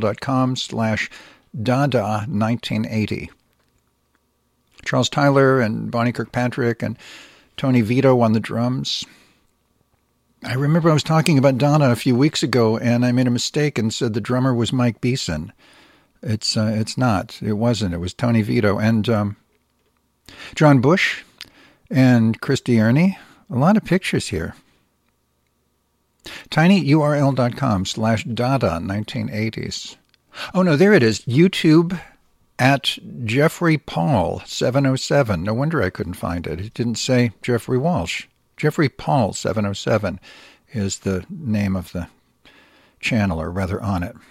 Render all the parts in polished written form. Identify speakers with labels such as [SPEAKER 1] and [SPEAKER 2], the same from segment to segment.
[SPEAKER 1] gmail.com/Dada1980. Charles Tyler and Bonnie Kirkpatrick and Tony Vito on the drums. I remember I was talking about Donna a few weeks ago, and I made a mistake and said the drummer was Mike Beeson. It's not. It wasn't. It was Tony Vito and John Bush and Christy Ernie. A lot of pictures here. tinyurl.com/Dada1980s. Oh, no, there it is. YouTube at Jeffrey Paul 707. No wonder I couldn't find it. It didn't say Jeffrey Walsh. Jeffrey Paul 707 is the name of the channel, or rather on it.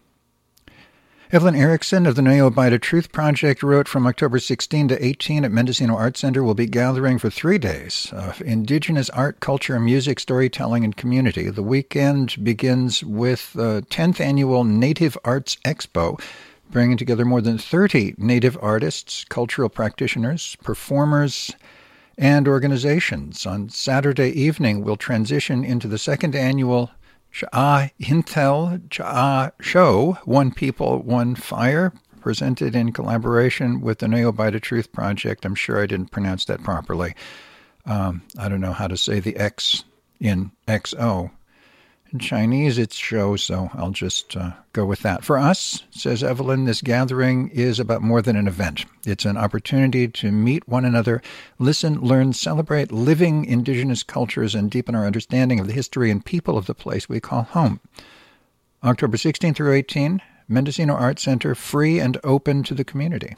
[SPEAKER 1] Evelyn Erickson of the No Bite of Truth Project wrote, from October 16 to 18 at Mendocino Art Center, will be gathering for 3 days of indigenous art, culture, music, storytelling, and community. The weekend begins with the 10th annual Native Arts Expo, bringing together more than 30 Native artists, cultural practitioners, performers, and organizations. On Saturday evening, we'll transition into the second annual Cha'a Hintel Cha'a Show, One People, One Fire, presented in collaboration with the No Bite of Truth Project. I'm sure I didn't pronounce that properly. I don't know how to say the X in XO. In Chinese, it's show, so I'll just go with that. For us, says Evelyn, this gathering is about more than an event. It's an opportunity to meet one another, listen, learn, celebrate living indigenous cultures, and deepen our understanding of the history and people of the place we call home. October 16 through 18, Mendocino Art Center, free and open to the community.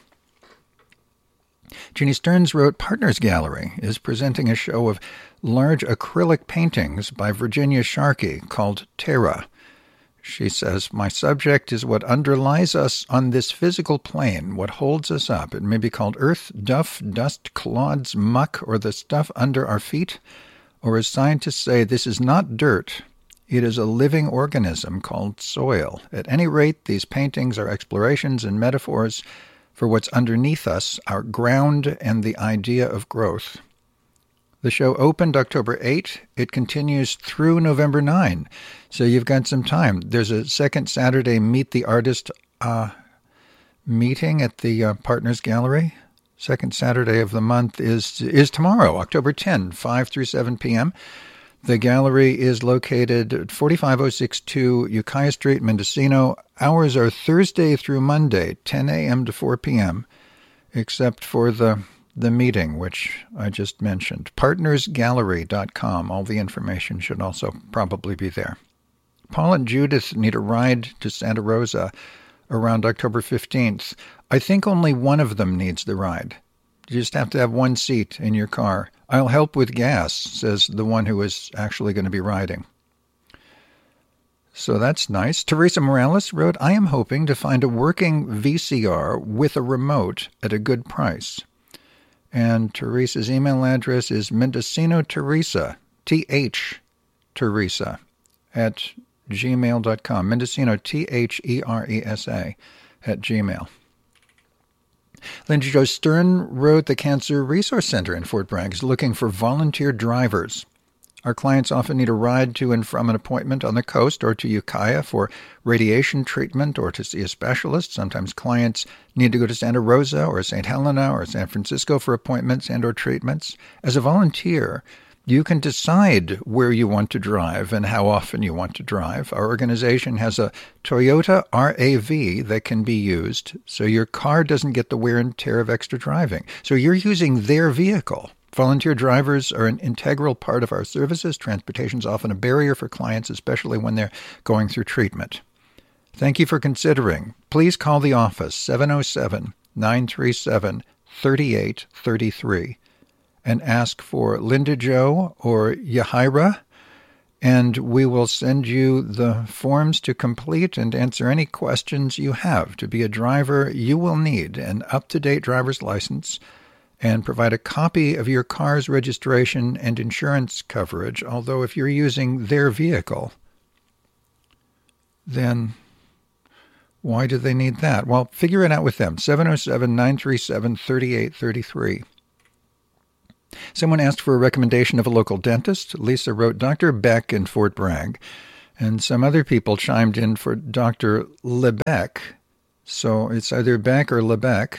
[SPEAKER 1] Jeannie Stearns wrote, Partners Gallery is presenting a show of large acrylic paintings by Virginia Sharkey called Terra. She says, my subject is what underlies us on this physical plane, what holds us up. It may be called earth, duff, dust, clods, muck, or the stuff under our feet, or as scientists say, this is not dirt. It is a living organism called soil. At any rate, these paintings are explorations and metaphors for what's underneath us, our ground, and the idea of growth. The show opened October 8. It continues through November 9, so you've got some time. There's a second Saturday Meet the Artist meeting at the Partners Gallery. Second Saturday of the month is tomorrow, October 10, 5 through 7 p.m. The gallery is located at 45062 Ukiah Street, Mendocino. Hours are Thursday through Monday, 10 a.m. to 4 p.m., except for the meeting, which I just mentioned. Partnersgallery.com. All the information should also probably be there. Paul and Judith need a ride to Santa Rosa around October 15th. I think only one of them needs the ride. You just have to have one seat in your car. I'll help with gas, says the one who is actually going to be riding. So that's nice. Teresa Morales wrote, I am hoping to find a working VCR with a remote at a good price. And Teresa's email address is MendocinoTeresa, Teresa, at gmail.com. Mendocino, Theresa, at gmail. Linda Jo Stern wrote, the Cancer Resource Center in Fort Bragg is looking for volunteer drivers. Our clients often need a ride to and from an appointment on the coast or to Ukiah for radiation treatment or to see a specialist. Sometimes clients need to go to Santa Rosa or St. Helena or San Francisco for appointments and or treatments. As a volunteer, you can decide where you want to drive and how often you want to drive. Our organization has a Toyota RAV that can be used, so your car doesn't get the wear and tear of extra driving. So you're using their vehicle. Volunteer drivers are an integral part of our services. Transportation is often a barrier for clients, especially when they're going through treatment. Thank you for considering. Please call the office, 707-937-3833. and ask for Linda Jo or Yahira, and we will send you the forms to complete and answer any questions you have. To be a driver, you will need an up-to-date driver's license and provide a copy of your car's registration and insurance coverage, although if you're using their vehicle, then why do they need that? Well, figure it out with them, 707-937-3833. Someone asked for a recommendation of a local dentist. Lisa wrote, Dr. Beck in Fort Bragg And some other people chimed in for Dr. Lebec. So it's either Beck or Lebec.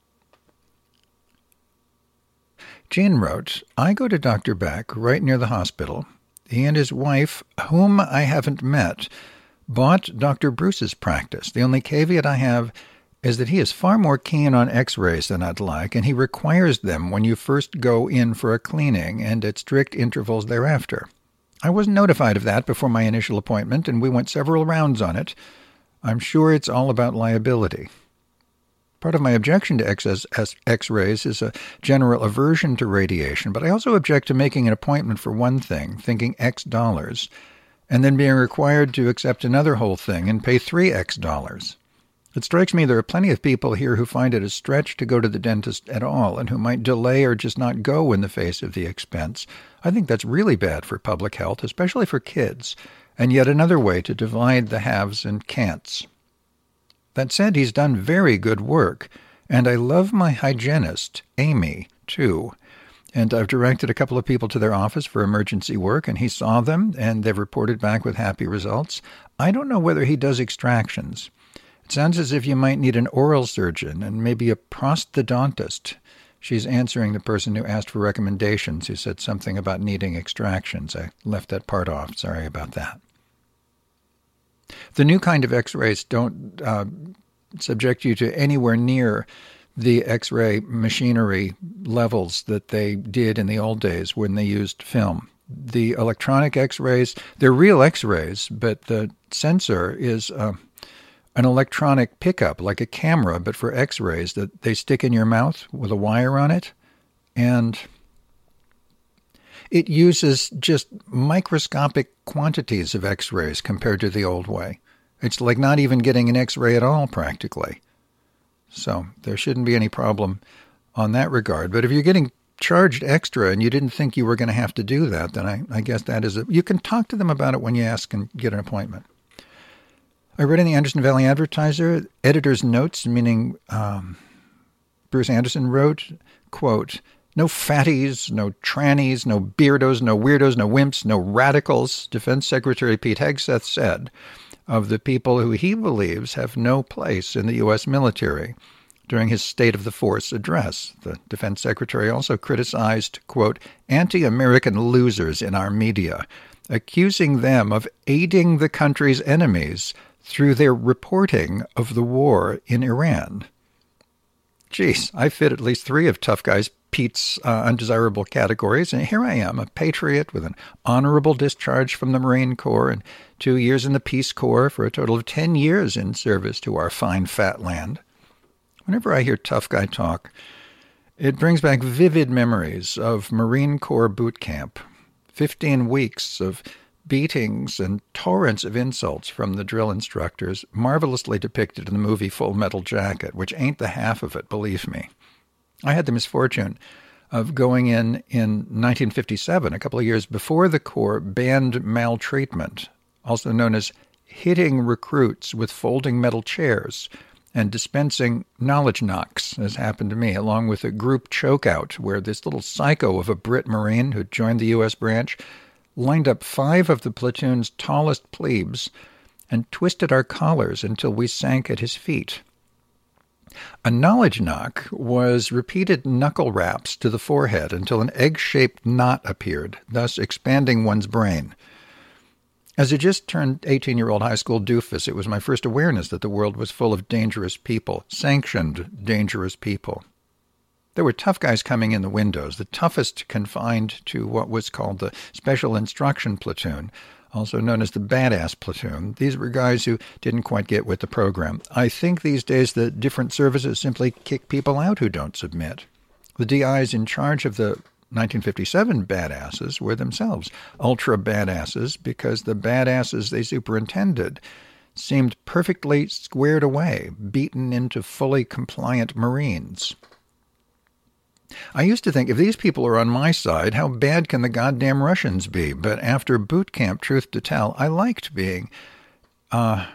[SPEAKER 1] Jean wrote, I go to Dr. Beck right near the hospital. He and his wife, whom I haven't met, bought Dr. Bruce's practice. The only caveat I have is that he is far more keen on x-rays than I'd like, and he requires them when you first go in for a cleaning and at strict intervals thereafter. I wasn't notified of that before my initial appointment, and we went several rounds on it. I'm sure it's all about liability. Part of my objection to X-rays is a general aversion to radiation, but I also object to making an appointment for one thing, thinking X dollars, and then being required to accept another whole thing and pay $3X. It strikes me there are plenty of people here who find it a stretch to go to the dentist at all and who might delay or just not go in the face of the expense. I think that's really bad for public health, especially for kids, and yet another way to divide the haves and can'ts. That said, he's done very good work, and I love my hygienist, Amy, too. And I've directed a couple of people to their office for emergency work, and he saw them, and they've reported back with happy results. I don't know whether he does extractions. It sounds as if you might need an oral surgeon and maybe a prosthodontist. She's answering the person who asked for recommendations, who said something about needing extractions. I left that part off. Sorry about that. The new kind of x-rays don't subject you to anywhere near the x-ray machinery levels that they did in the old days when they used film. The electronic x-rays, they're real x-rays, but the sensor is an electronic pickup, like a camera, but for x-rays that they stick in your mouth with a wire on it. And it uses just microscopic quantities of x-rays compared to the old way. It's like not even getting an x-ray at all, practically. So there shouldn't be any problem on that regard. But if you're getting charged extra and you didn't think you were going to have to do that, then I guess that is you can talk to them about it when you ask and get an appointment. I read in the Anderson Valley Advertiser, editor's notes, meaning Bruce Anderson wrote, quote, no fatties, no trannies, no beardos, no weirdos, no wimps, no radicals, Defense Secretary Pete Hegseth said of the people who he believes have no place in the U.S. military during his State of the Force address. The Defense Secretary also criticized, quote, anti-American losers in our media, accusing them of aiding the country's enemies through their reporting of the war in Iran. Geez, I fit at least three of Tough Guys Pete's undesirable categories, and here I am, a patriot with an honorable discharge from the Marine Corps and 2 years in the Peace Corps for a total of 10 years in service to our fine fat land. Whenever I hear Tough Guy talk, it brings back vivid memories of Marine Corps boot camp, 15 weeks of beatings and torrents of insults from the drill instructors, marvelously depicted in the movie Full Metal Jacket, which ain't the half of it, believe me. I had the misfortune of going in 1957, a couple of years before the Corps banned maltreatment, also known as hitting recruits with folding metal chairs and dispensing knowledge knocks, as happened to me, along with a group chokeout where this little psycho of a Brit Marine who joined the U.S. branch lined up 5 of the platoon's tallest plebes and twisted our collars until we sank at his feet. A knowledge knock was repeated knuckle raps to the forehead until an egg-shaped knot appeared, thus expanding one's brain. As a just-turned 18-year-old high school doofus, it was my first awareness that the world was full of dangerous people, sanctioned dangerous people. There were tough guys coming in the windows, the toughest confined to what was called the Special Instruction Platoon, also known as the Badass Platoon. These were guys who didn't quite get with the program. I think these days the different services simply kick people out who don't submit. The DIs in charge of the 1957 badasses were themselves ultra badasses because the badasses they superintended seemed perfectly squared away, beaten into fully compliant Marines. I used to think, if these people are on my side, how bad can the goddamn Russians be? But after boot camp, truth to tell, I liked being an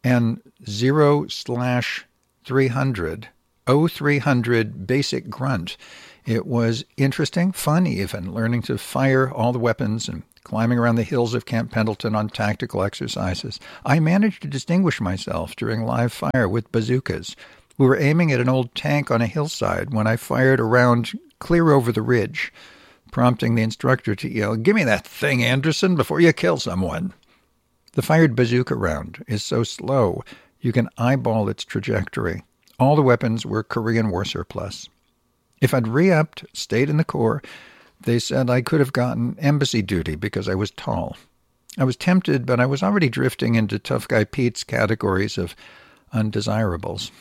[SPEAKER 1] 0/300, 0300 basic grunt. It was interesting, fun even, learning to fire all the weapons and climbing around the hills of Camp Pendleton on tactical exercises. I managed to distinguish myself during live fire with bazookas. We were aiming at an old tank on a hillside when I fired a round clear over the ridge, prompting the instructor to yell, "Give me that thing, Anderson, before you kill someone." The fired bazooka round is so slow you can eyeball its trajectory. All the weapons were Korean War surplus. If I'd re-upped, stayed in the Corps, they said I could have gotten embassy duty because I was tall. I was tempted, but I was already drifting into Tough Guy Pete's categories of undesirables.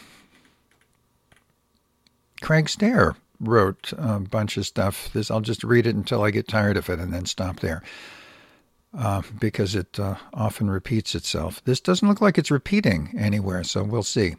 [SPEAKER 1] Craig Stare wrote a bunch of stuff. I'll just read it until I get tired of it and then stop there, because it often repeats itself. This doesn't look like it's repeating anywhere, so we'll see.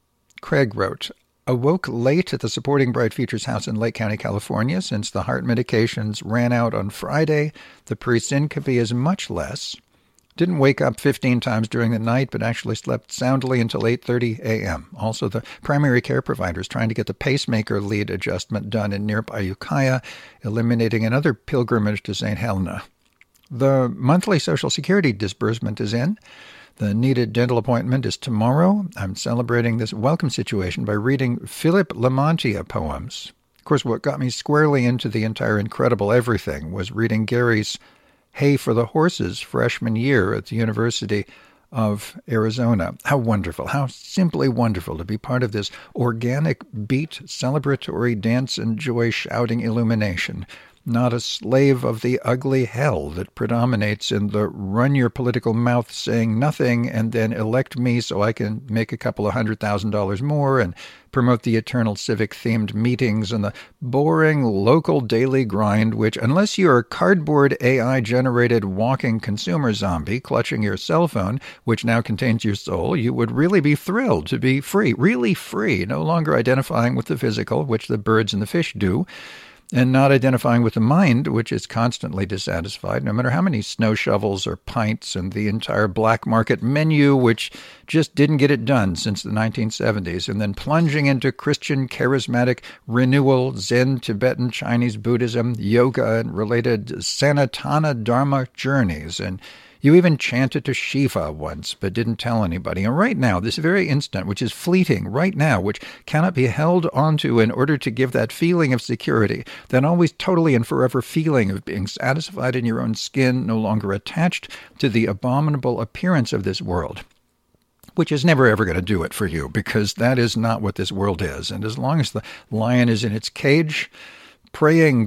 [SPEAKER 1] Craig wrote, "Awoke late at the Supporting Bright Futures house in Lake County, California. Since the heart medications ran out on Friday, the presyncope is much less. Didn't wake up 15 times during the night, but actually slept soundly until 8:30 a.m. Also, the primary care provider is trying to get the pacemaker lead adjustment done in nearby Ukiah, eliminating another pilgrimage to St. Helena. The monthly Social Security disbursement is in. The needed dental appointment is tomorrow. I'm celebrating this welcome situation by reading Philip Lamontia poems. Of course, what got me squarely into the entire incredible everything was reading Gary's Hay for the Horses freshman year at the University of Arizona. How wonderful, how simply wonderful to be part of this organic beat, celebratory dance and joy shouting illumination. Not a slave of the ugly hell that predominates in the run your political mouth saying nothing and then elect me so I can make a couple of $100,000 more and promote the eternal civic-themed meetings and the boring local daily grind, which, unless you're a cardboard AI-generated walking consumer zombie clutching your cell phone, which now contains your soul, you would really be thrilled to be free, really free, no longer identifying with the physical, which the birds and the fish do, and not identifying with the mind, which is constantly dissatisfied, no matter how many snow shovels or pints and the entire black market menu, which just didn't get it done since the 1970s, and then plunging into Christian charismatic renewal, Zen, Tibetan, Chinese Buddhism, yoga, and related Sanatana Dharma journeys. And you even chanted to Shiva once, but didn't tell anybody. And right now, this very instant, which is fleeting right now, which cannot be held onto in order to give that feeling of security, that always totally and forever feeling of being satisfied in your own skin, no longer attached to the abominable appearance of this world, which is never ever going to do it for you, because that is not what this world is. And as long as the lion is in its cage, praying,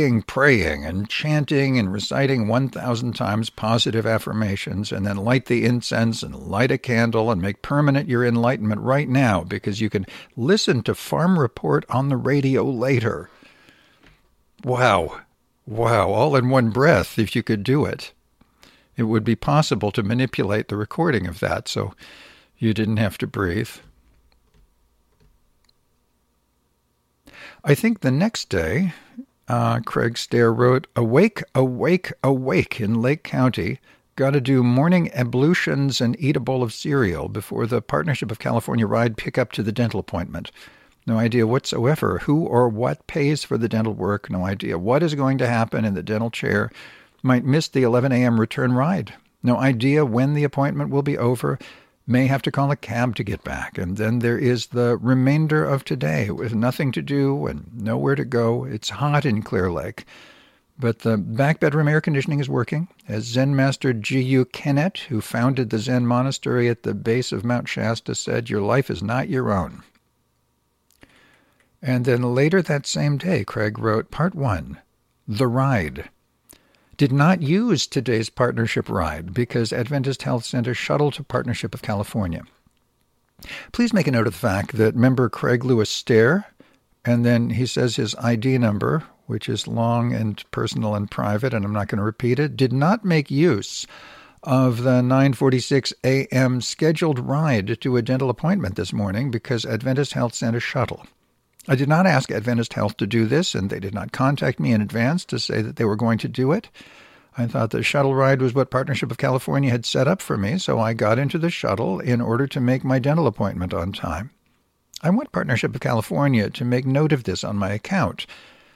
[SPEAKER 1] and chanting and reciting 1,000 times positive affirmations, and then light the incense and light a candle and make permanent your enlightenment right now, because you can listen to Farm Report on the radio later. Wow, all in one breath, if you could do it. It would be possible to manipulate the recording of that so you didn't have to breathe. I think the next day, Craig Stare wrote, awake in Lake County. Got to do morning ablutions and eat a bowl of cereal before the Partnership of California ride pickup to the dental appointment. No idea whatsoever who or what pays for the dental work. No idea what is going to happen in the dental chair. Might miss the 11 a.m. return ride. No idea when the appointment will be over. May have to call a cab to get back. And then there is the remainder of today with nothing to do and nowhere to go. It's hot in Clear Lake. But the back bedroom air conditioning is working. As Zen Master G.U. Kennett, who founded the Zen monastery at the base of Mount Shasta, said, your life is not your own. And then later that same day, Craig wrote, Part 1, The Ride. Did not use today's partnership ride because Adventist Health Center shuttle to Partnership of California. Please make a note of the fact that member Craig Lewis Stare, and then he says his ID number, which is long and personal and private, and I'm not going to repeat it, did not make use of the 9:46 a.m. scheduled ride to a dental appointment this morning because Adventist Health Center shuttle. I did not ask Adventist Health to do this, and they did not contact me in advance to say that they were going to do it. I thought the shuttle ride was what Partnership of California had set up for me, so I got into the shuttle in order to make my dental appointment on time. I want Partnership of California to make note of this on my account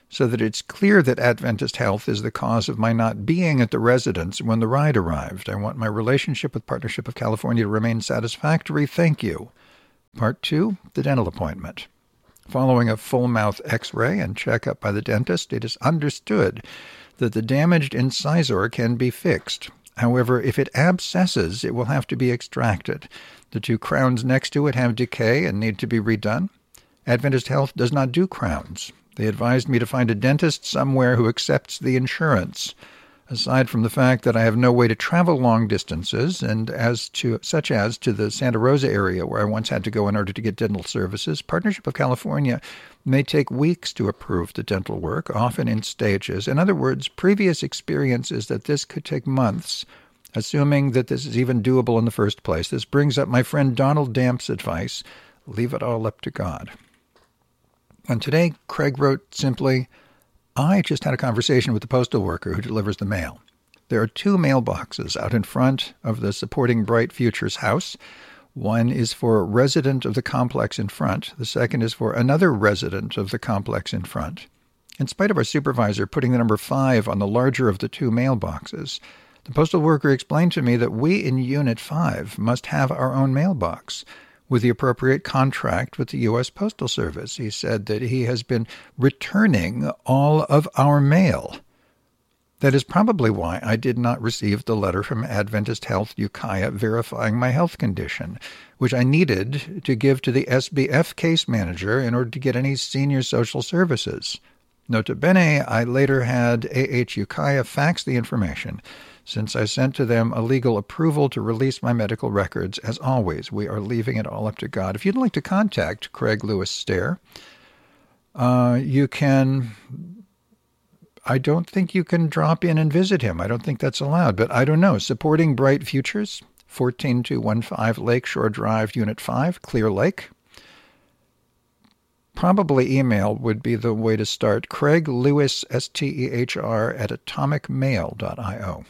[SPEAKER 1] so that it's clear that Adventist Health is the cause of my not being at the residence when the ride arrived. I want my relationship with Partnership of California to remain satisfactory. Thank you. Part 2, the dental appointment. Following a full mouth x-ray and checkup by the dentist, it is understood that the damaged incisor can be fixed. However, if it abscesses, it will have to be extracted. The 2 crowns next to it have decay and need to be redone. Adventist Health does not do crowns. They advised me to find a dentist somewhere who accepts the insurance. Aside from the fact that I have no way to travel long distances, and such as to the Santa Rosa area where I once had to go in order to get dental services, Partnership of California may take weeks to approve the dental work, often in stages. In other words, previous experience is that this could take months, assuming that this is even doable in the first place. This brings up my friend Donald Damp's advice: leave it all up to God. And today, Craig wrote simply, I just had a conversation with the postal worker who delivers the mail. There are 2 mailboxes out in front of the Supporting Bright Futures house. One is for a resident of the complex in front. The second is for another resident of the complex in front. In spite of our supervisor putting the number 5 on the larger of the 2 mailboxes, the postal worker explained to me that we in Unit 5 must have our own mailbox with the appropriate contract with the U.S. Postal Service. He said that he has been returning all of our mail. That is probably why I did not receive the letter from Adventist Health Ukiah verifying my health condition, which I needed to give to the SBF case manager in order to get any senior social services. Nota bene, I later had A.H. Ukiah fax the information, since I sent to them a legal approval to release my medical records. As always, we are leaving it all up to God. If you'd like to contact Craig Lewis Stair, you can. I don't think you can drop in and visit him. I don't think that's allowed, but I don't know. Supporting Bright Futures, 14215 Lakeshore Drive, Unit 5, Clear Lake. Probably email would be the way to start. Craig Lewis, STEHR, at atomicmail.io.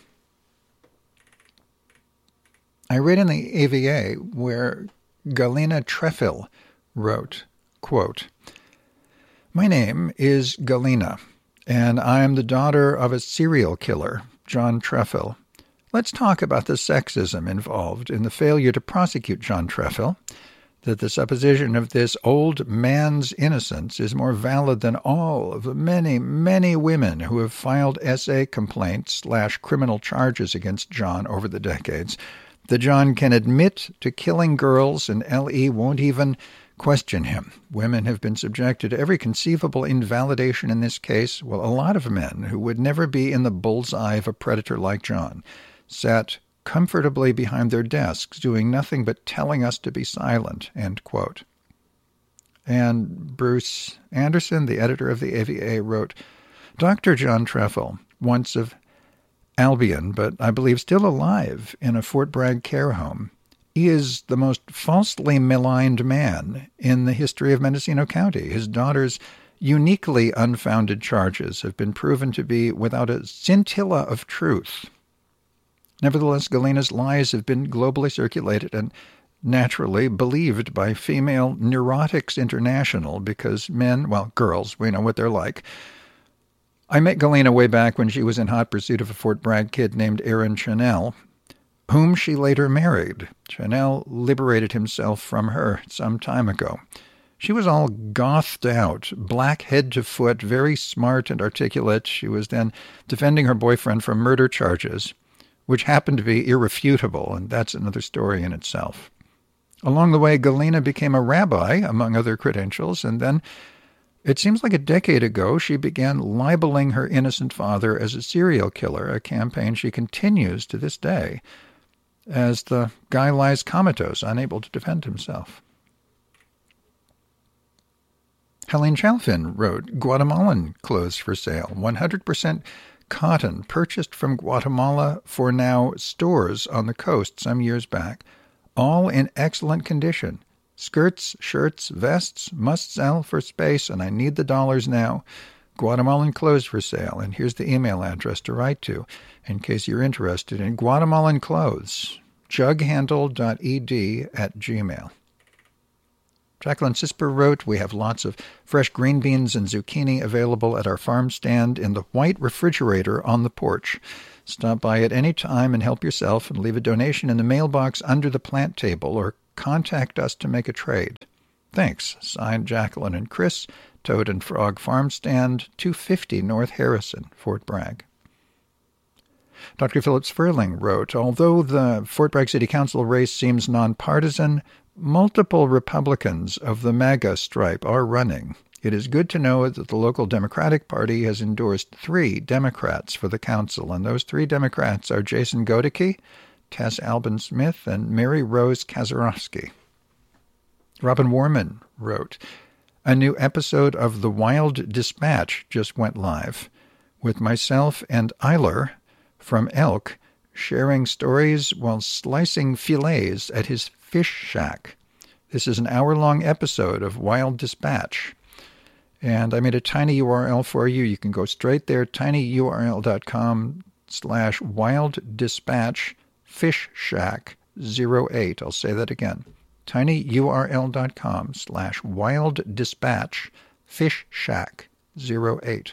[SPEAKER 1] I read in the AVA where Galina Trefil wrote, quote, my name is Galina, and I am the daughter of a serial killer, John Trefil. Let's talk about the sexism involved in the failure to prosecute John Trefil, that the supposition of this old man's innocence is more valid than all of the many, many women who have filed SA complaints / criminal charges against John over the decades, that John can admit to killing girls and L.E. won't even question him. Women have been subjected to every conceivable invalidation in this case, while a lot of men who would never be in the bullseye of a predator like John sat comfortably behind their desks doing nothing but telling us to be silent, end quote. And Bruce Anderson, the editor of the AVA, wrote, Dr. John Trefil, once of Albion, but I believe still alive in a Fort Bragg care home, he is the most falsely maligned man in the history of Mendocino County. His daughter's uniquely unfounded charges have been proven to be without a scintilla of truth. Nevertheless, Galina's lies have been globally circulated and naturally believed by Female Neurotics International because men, well, girls, we know what they're like. I met Galina way back when she was in hot pursuit of a Fort Bragg kid named Aaron Chanel, whom she later married. Chanel liberated himself from her some time ago. She was all gothed out, black head to foot, very smart and articulate. She was then defending her boyfriend from murder charges, which happened to be irrefutable, and that's another story in itself. Along the way, Galina became a rabbi, among other credentials, and then it seems like a decade ago she began libeling her innocent father as a serial killer, a campaign she continues to this day, as the guy lies comatose, unable to defend himself. Helene Chalfin wrote, Guatemalan clothes for sale, 100% cotton, purchased from Guatemala for now stores on the coast some years back, all in excellent condition. Skirts, shirts, vests, must sell for space, and I need the dollars now. Guatemalan clothes for sale, and here's the email address to write to, in case you're interested in Guatemalan clothes, jughandle.ed@gmail.com. Jacqueline Sisper wrote, we have lots of fresh green beans and zucchini available at our farm stand in the white refrigerator on the porch. Stop by at any time and help yourself and leave a donation in the mailbox under the plant table or contact us to make a trade. Thanks. Signed, Jacqueline and Chris, Toad and Frog Farm Stand, 250 North Harrison, Fort Bragg. Dr. Phillips Furling wrote, although the Fort Bragg City Council race seems nonpartisan, multiple Republicans of the MAGA stripe are running. It is good to know that the local Democratic Party has endorsed 3 Democrats for the council, and those 3 Democrats are Jason Godeke, Tess Albin Smith, and Mary Rose Kazarowski. Robin Warman wrote, a new episode of The Wild Dispatch just went live, with myself and Eiler from Elk sharing stories while slicing fillets at his fish shack. This is an hour-long episode of Wild Dispatch. And I made a tiny URL for you. You can go straight there, tinyurl.com/wilddispatch-fish-shack-08. I'll say that again. tinyurl.com/wilddispatch-fish-shack-08.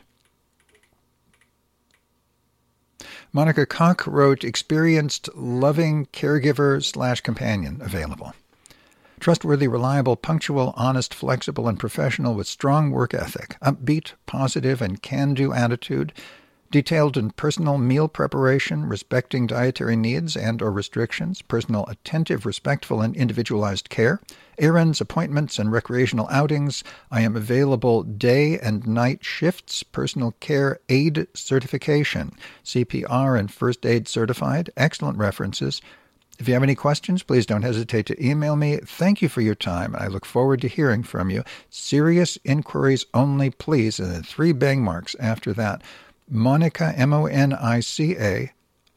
[SPEAKER 1] Monica Koch wrote, experienced, loving caregiver/companion available. Trustworthy, reliable, punctual, honest, flexible, and professional with strong work ethic, upbeat, positive, and can-do attitude, detailed and personal meal preparation, respecting dietary needs and or restrictions, personal, attentive, respectful, and individualized care, errands, appointments, and recreational outings. I am available day and night shifts, personal care aid certification, CPR and first aid certified, excellent references. If you have any questions, please don't hesitate to email me. Thank you for your time. I look forward to hearing from you. Serious inquiries only, please. And then 3 bang marks after that. Monica, MONICA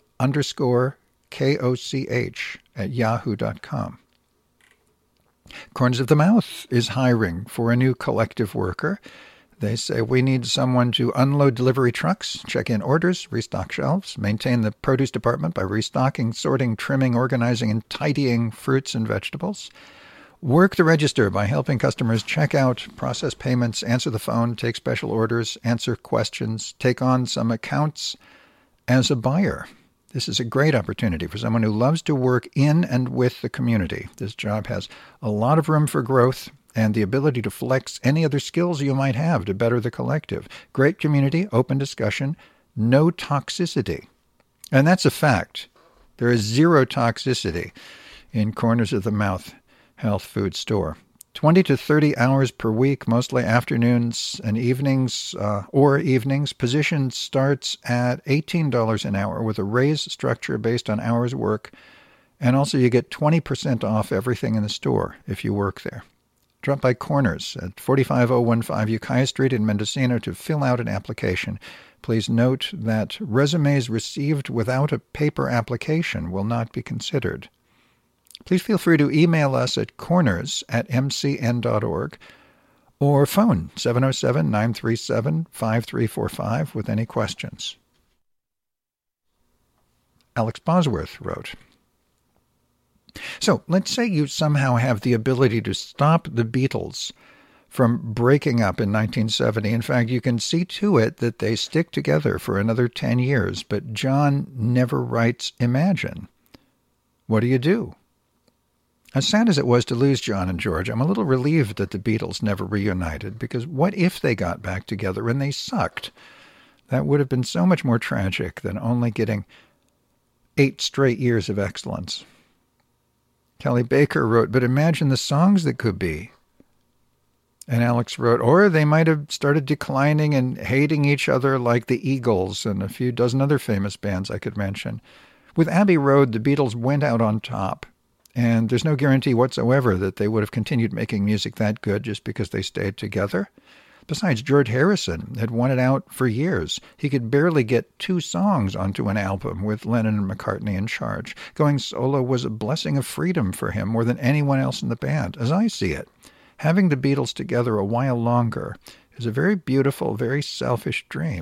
[SPEAKER 1] _KOCH at yahoo.com. Corners of the Mouth is hiring for a new collective worker. They say we need someone to unload delivery trucks, check in orders, restock shelves, maintain the produce department by restocking, sorting, trimming, organizing, and tidying fruits and vegetables. Work the register by helping customers check out, process payments, answer the phone, take special orders, answer questions, take on some accounts as a buyer. This is a great opportunity for someone who loves to work in and with the community. This job has a lot of room for growth and the ability to flex any other skills you might have to better the collective. Great community, open discussion, no toxicity. And that's a fact. There is 0 toxicity in Corners of the Mouth health food store. 20 to 30 hours per week, mostly afternoons and evenings or evenings. Position starts at $18 an hour with a raise structure based on hours work. And also you get 20% off everything in the store if you work there. Drop by Corners at 45015 Ukiah Street in Mendocino to fill out an application. Please note that resumes received without a paper application will not be considered. Please feel free to email us at corners@mcn.org or phone 707-937-5345 with any questions. Alex Bosworth wrote, so let's say you somehow have the ability to stop the Beatles from breaking up in 1970. In fact, you can see to it that they stick together for another 10 years, but John never writes Imagine. What do you do? As sad as it was to lose John and George, I'm a little relieved that the Beatles never reunited, because what if they got back together and they sucked? That would have been so much more tragic than only getting 8 straight years of excellence. Kelly Baker wrote, but imagine the songs that could be. And Alex wrote, or they might have started declining and hating each other like the Eagles and a few dozen other famous bands I could mention. With Abbey Road, the Beatles went out on top, and there's no guarantee whatsoever that they would have continued making music that good just because they stayed together. Besides, George Harrison had won it out for years. He could barely get 2 songs onto an album with Lennon and McCartney in charge. Going solo was a blessing of freedom for him more than anyone else in the band. As I see it, having the Beatles together a while longer is a very beautiful, very selfish dream.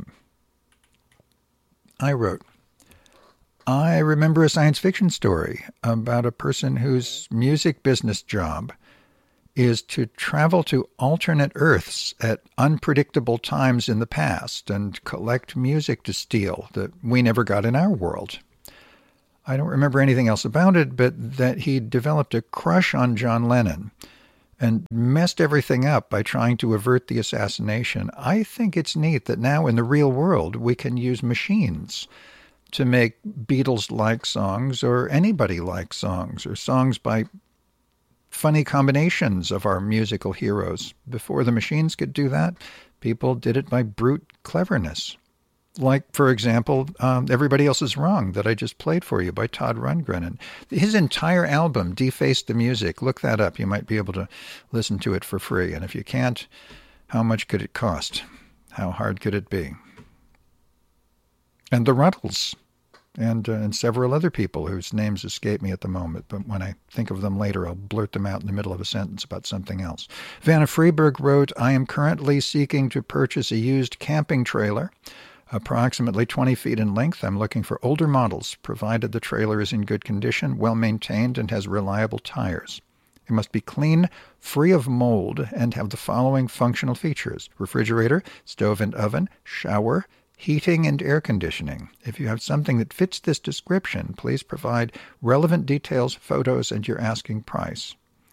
[SPEAKER 1] I wrote, I remember a science fiction story about a person whose music business job is to travel to alternate Earths at unpredictable times in the past and collect music to steal that we never got in our world. I don't remember anything else about it, but that he developed a crush on John Lennon and messed everything up by trying to avert the assassination. I think it's neat that now in the real world we can use machines to make Beatles-like songs or anybody-like songs or songs by funny combinations of our musical heroes. Before the machines could do that, people did it by brute cleverness. Like, for example, Everybody Else Is Wrong that I just played for you by Todd Rundgren. And his entire album, Deface the Music, look that up. You might be able to listen to it for free. And if you can't, how much could it cost? How hard could it be? And the Rutles, and several other people whose names escape me at the moment, but when I think of them later, I'll blurt them out in the middle of a sentence about something else. Vanna Freeberg wrote, I am currently seeking to purchase a used camping trailer, approximately 20 feet in length. I'm looking for older models, provided the trailer is in good condition, well-maintained, and has reliable tires. It must be clean, free of mold, and have the following functional features: refrigerator, stove and oven, shower, heating and air conditioning. If you have something that fits this description, please provide relevant details, photos, and your asking price.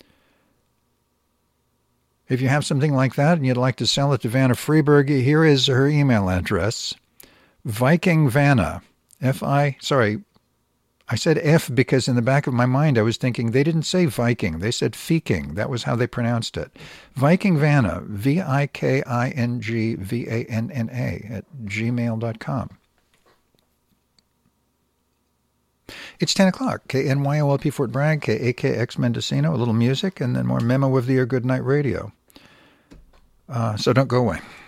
[SPEAKER 1] If you have something like that and you'd like to sell it to Vanna Freeberg, here is her email address. Viking Vanna. I said F because in the back of my mind I was thinking they didn't say Viking, they said Feking. That was how they pronounced it. Viking Vanna, VIKINGVANNA at gmail.com. It's 10 o'clock. KNYOLP Fort Bragg, KAKX Mendocino, a little music, and then more Memo of the Year Good Night Radio. So don't go away.